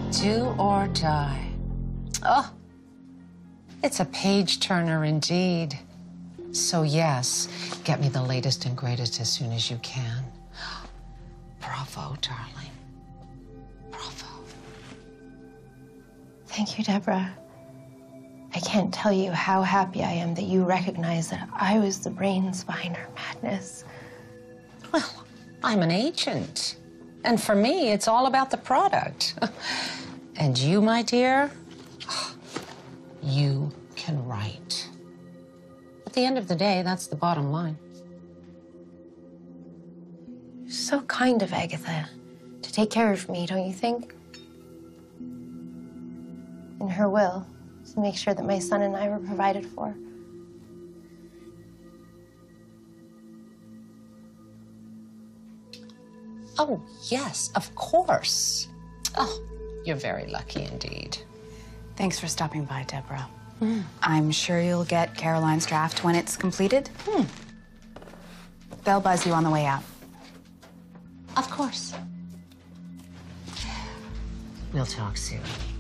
Do or die. Oh, it's a page turner indeed. So yes, get me the latest and greatest as soon as you can. Bravo, darling. Bravo. Thank you, Deborah. I can't tell you how happy I am that you recognize that I was the brains behind her madness. Well, I'm an agent. And for me, it's all about the product. And you, my dear, you can write. At the end of the day, that's the bottom line. You're so kind of Agatha to take care of me, don't you think? In her will, to make sure that my son and I were provided for. Oh, yes, of course. Oh, you're very lucky indeed. Thanks for stopping by, Deborah. I'm sure you'll get Caroline's draft when it's completed. They'll buzz you on the way out. Of course. We'll talk soon.